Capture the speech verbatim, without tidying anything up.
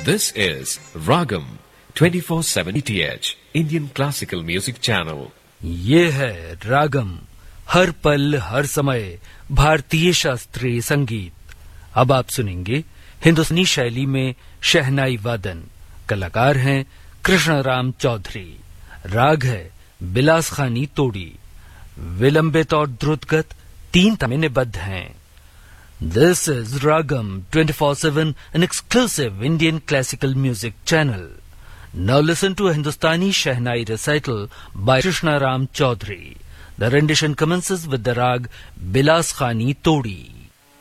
This is Ragam twenty-four seven D T H Indian Classical Music Channel. ये है रागम, हर पल हर समय भारतीय शास्त्रीय संगीत। अब आप सुनेंगे हिंदुस्तानी शैली में शहनाई वादन। कलाकार हैं कृष्णराम चौधरी। राग है बिलास खानी तोड़ी। विलंबित और द्रुतगत तीन तामें निबद्ध हैं। This is Ragam twenty-four seven, an exclusive Indian classical music channel. Now listen to a Hindustani Shehnai recital by Krishnaram Chaudhary. The rendition commences with the rag Bilas Khani Todi.